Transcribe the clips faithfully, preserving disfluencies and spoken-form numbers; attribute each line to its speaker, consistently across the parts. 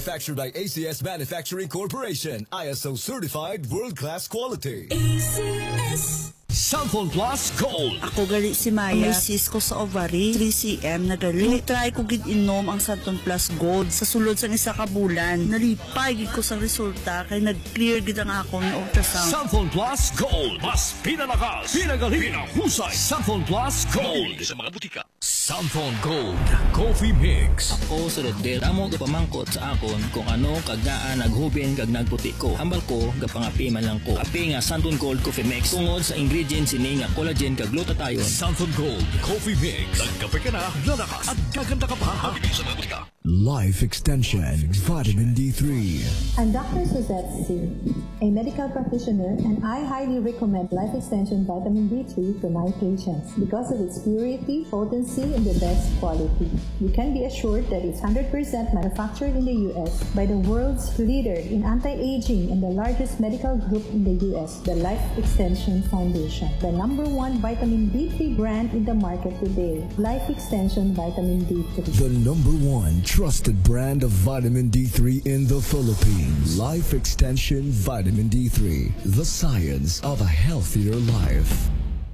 Speaker 1: Manufactured by A C S Manufacturing Corporation, I S O certified world-class quality.
Speaker 2: A C S
Speaker 1: Samphon Plus Gold.
Speaker 3: Ako gali si Maya, misis ko sa ovary, three centimeters na gali. Try ko gid inom ang Samphon Plus Gold sa sulod sa isa ka bulan. Nalipay gid ko sa resulta kay nag-clear gid ang akong ultrasound.
Speaker 1: Samphon Plus Gold. Mas pinalakas, pinagaling, pinahusay. Samphon Plus Gold. Sa mga butika. Samphon Gold Coffee Mix.
Speaker 4: Ako sa Rodel, amo gapamangkot sa akon kung ano kagdaan naghubin kag nagputi ko. Hambal ko gapangapi man lang ko. Api nga Samphon Gold Coffee Mix tungod sa ingredients ini nga collagen kag glutathione.
Speaker 1: Samphon Gold Coffee Mix. Nagkape ka na, lalakas at gaganda ka pa. Habili sa mga butika.
Speaker 5: Life Extension Vitamin D three.
Speaker 6: I'm Doctor Suzette C., a medical practitioner, and I highly recommend Life Extension Vitamin D three to my patients because of its purity, potency, and the best quality. You can be assured that it's one hundred percent manufactured in the U S by the world's leader in anti-aging and the largest medical group in the U S, the Life Extension Foundation, the number one vitamin D three brand in the market today. Life Extension Vitamin D three.
Speaker 5: The number one trusted brand of vitamin D three in the Philippines. Life Extension Vitamin D three. The science of a healthier life.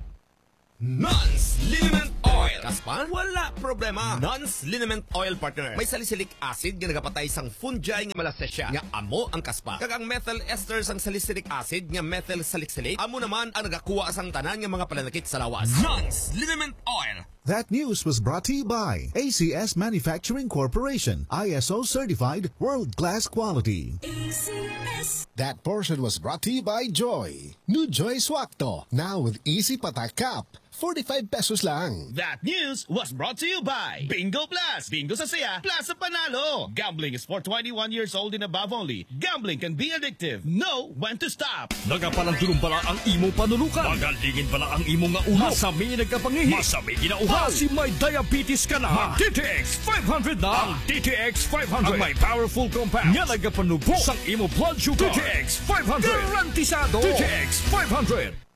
Speaker 7: Nance Liniment Oil. Kaspa? Wala problema. Nance Liniment Oil, partner. May salicylic acid nga nagapatay sang fungi nga malasesya nga amo ang kaspa. Kag ang methyl ester sang salicylic acid nga methyl salicylate amo naman ang nagakuha sang tanan nga mga pananakit sa lawas. Nance Liniment Oil.
Speaker 8: That news was brought to you by A C S Manufacturing Corporation, I S O certified world-class quality.
Speaker 2: A C S.
Speaker 9: That portion was brought to you by Joy. New Joy Swakto, now with easy patak cap. forty-five pesos lang.
Speaker 10: That news was brought to you by Bingo Plus. Bingo sa saya, plus sa panalo. Gambling is for twenty-one years old and above only. Gambling can be addictive. Know when to stop.
Speaker 1: Nagapalandulong pala ang imo panulukan. Magalingin pala ang imo nga ulo. Masami nagkapangihi. Masami ginauhan. Si may diabetes ka na. Mag-D T X five hundred na. Ang D T X five hundred. Ang may powerful compound. Nga nagapanubo sang imo blood sugar. D T X five hundred. Garantisado. D T X five hundred.